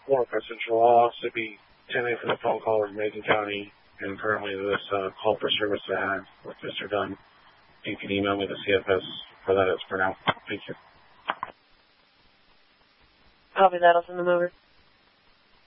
Florida Central. I'll also be attending for the phone call with Macon County and currently this call for service I had with Mr. Dunn. You can email me the CFS for that. It's for now. Thank you. Copy that. I'll send them over.